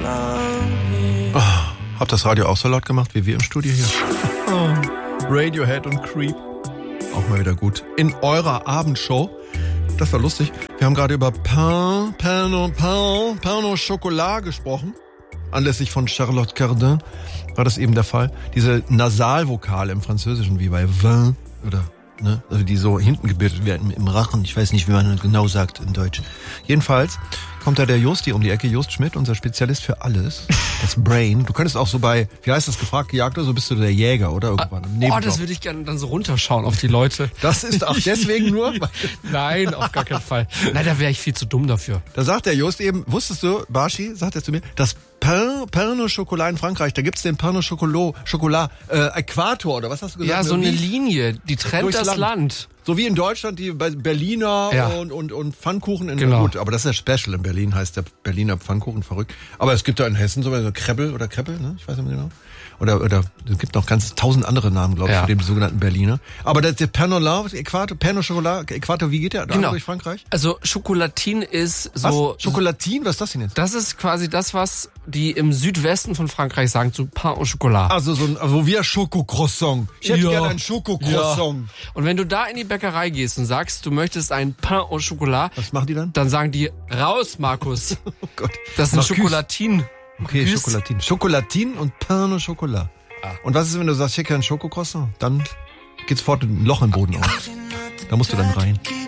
Habt das Radio auch so laut gemacht wie wir im Studio hier? Radiohead und Creep. Auch mal wieder gut. In eurer Abendshow. Das war lustig. Wir haben gerade über Pain au Chocolat gesprochen. Anlässlich von Charlotte Cardin war das eben der Fall. Diese Nasalvokale im Französischen, wie bei vin oder, ne, also die so hinten gebildet werden im Rachen. Ich weiß nicht, wie man genau sagt in Deutsch. Jedenfalls kommt da der Josti um die Ecke, Jost Schmidt, unser Spezialist für alles. Das Brain. Du könntest auch so bei, wie heißt das, gefragt, gejagt oder so, bist du der Jäger, oder? Irgendwann im Nebenjob. Das würde ich gerne dann so runterschauen auf die Leute. Das ist auch deswegen nur? Nein, auf gar keinen Fall. Nein, da wäre ich viel zu dumm dafür. Da sagt der Jost eben, wusstest du, Barschi, sagt er zu mir, das Pain au Chocolat in Frankreich, da gibt's den Pain au Chocolat, Äquator, oder was hast du gesagt? Ja, so eine Linie, die trennt das Land. So wie in Deutschland die Berliner und Pfannkuchen. Genau. Gut, aber das ist ja Special. In Berlin heißt der Berliner Pfannkuchen verrückt. Aber es gibt da in Hessen so Kreppel, ne? Ich weiß nicht mehr genau. Oder es gibt noch ganz 1000 andere Namen, glaube ich, für den sogenannten Berliner. Aber der Pain au Chocolat, Äquator, wie geht der da durch Frankreich? Also Chocolatin ist so... Was? Chocolatin? Was ist das denn jetzt? Das ist quasi das, was die im Südwesten von Frankreich sagen, zu Pain au Chocolat. Also so wie ein Schokocroissant. Ich hätte gerne ein Schokocroissant. Ja. Und wenn du da in die Bäckerei gehst und sagst, du möchtest ein Pain au Chocolat... Was machen die dann? Dann sagen die, raus, Markus. Oh Gott. Das ist ein Chocolatin. Okay, Chocolatin. Chocolatin und Pain au Chocolat. Und was ist, wenn du sagst, ich hätte ein Schokocroissant? Dann geht's fort ein Loch im Boden auf. Da musst du dann rein.